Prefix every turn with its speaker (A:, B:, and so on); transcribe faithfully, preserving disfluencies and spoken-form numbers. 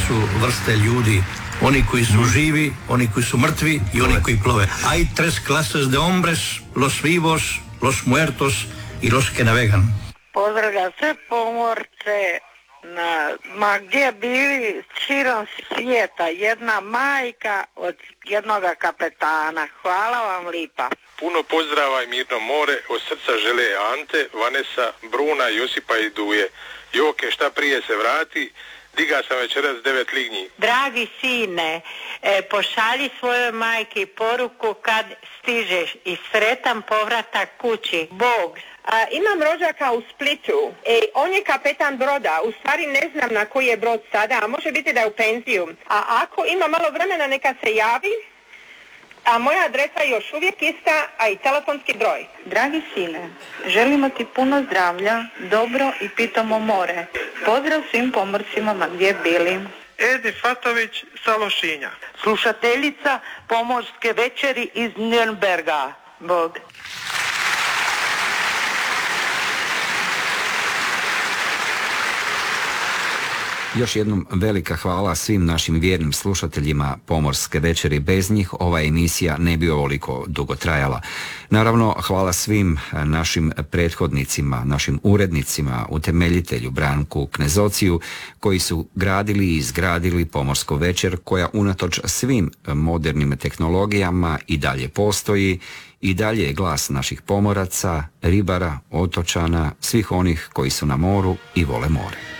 A: su vrste ljudi. Oni koji su živi, oni koji su mrtvi i oni koji plove. Hay tres clases de hombres, los vivos, los muertos y los que navegan.
B: Pozdravlja sve pomorce na, ma gdje bili širom svijeta, jedna majka od jednoga kapetana. Hvala vam lipa.
C: Puno pozdrava i mirno more, od srca žele Ante, Vanesa, Bruna, Josipa i Duje. Joke, šta prije se vrati, diga sam večeras devet lignji.
B: Dragi sine, e, pošalji svojoj majki poruku kad stižeš i sretan povratak kući. Bog.
D: A, imam rođaka u Splitu. E, on je kapetan broda. U stvari ne znam na koji je brod sada, a može biti da je u penziju. A ako ima malo vremena neka se javi. A moja adresa je još uvijek ista, a i telefonski broj.
B: Dragi sine, želimo ti puno zdravlja, dobro i pitamo more. Pozdrav svim pomorcima ma gdje bili.
E: Edi Fatović sa Lošinja.
B: Slušateljica Pomorske večeri iz Nürnberga. Bog.
F: Još jednom velika hvala svim našim vjernim slušateljima Pomorske večeri. Bez njih ova emisija ne bi ovoliko dugo trajala. Naravno, hvala svim našim prethodnicima, našim urednicima, utemeljitelju Branku Knezociju, koji su gradili i izgradili Pomorsku večer, koja unatoč svim modernim tehnologijama i dalje postoji, i dalje je glas naših pomoraca, ribara, otočana, svih onih koji su na moru i vole more.